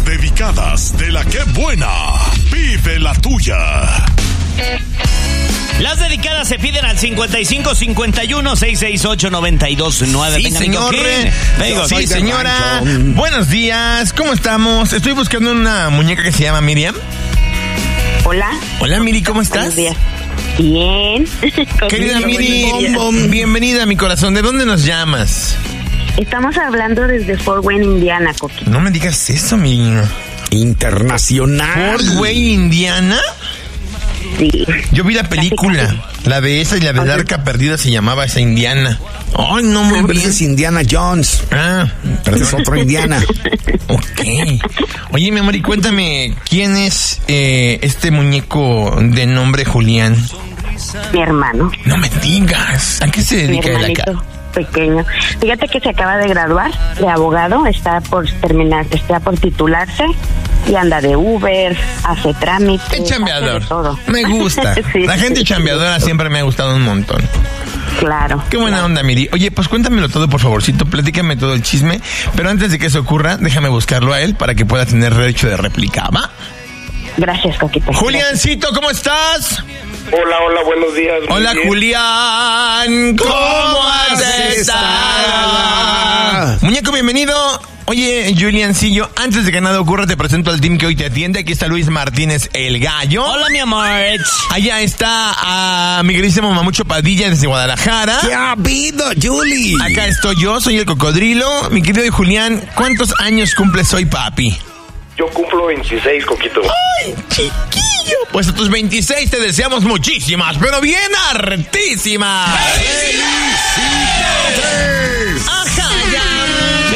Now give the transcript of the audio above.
dedicadas de la que buena. Vive la tuya. Las dedicadas se piden al 55 51 668 929. Sí, señor. Sí, señora. Buenos días. ¿Cómo estamos? Estoy buscando una muñeca que se llama Miriam. Hola. Hola, Miri, ¿cómo estás? Buenos días. Bien. Querida Miri, bienvenida a mi corazón. ¿De dónde nos llamas? Estamos hablando desde Fort Wayne, Indiana, Coqui. No me digas eso, mi internacional. ¿Fort Wayne, Indiana? Sí. Yo vi la película, la de esa y la del Arca Perdida se llamaba esa Indiana. Ay, no, muy bien. Ese es Indiana Jones. Pero es otro Indiana. Ok. Oye, mi amor, y cuéntame, ¿quién es este muñeco de nombre Julián? Mi hermano. No me digas. ¿A qué se dedica él acá? Pequeño. Fíjate que se acaba de graduar de abogado, está por titularse y anda de Uber, hace trámites. Es chambeador. Todo. Me gusta. Sí, la gente chambeadora siempre me ha gustado un montón. Claro. Qué buena onda, Miri. Oye, pues cuéntamelo todo, por favorcito. Platícame todo el chisme. Pero antes de que eso ocurra, déjame buscarlo a él para que pueda tener derecho de réplica, ¿va? Gracias, Coquito. Juliancito, ¿cómo estás? Hola, buenos días. Hola, bien. Julián. ¿Cómo has estado? Muñeco, bienvenido. Oye, Juliancillo, antes de que nada ocurra, te presento al team que hoy te atiende. Aquí está Luis Martínez, el gallo. Hola, mi amor. Allá está a mi queridísimo Mamucho Padilla desde Guadalajara. ¿Qué ha habido, Julie? Acá estoy yo, soy el cocodrilo. Mi querido Julián, ¿cuántos años cumples hoy, papi? Yo cumplo 26, Coquito. ¡Ay, chiquillo! Pues a tus 26 te deseamos muchísimas, pero bien hartísimas. ¡Felicidades!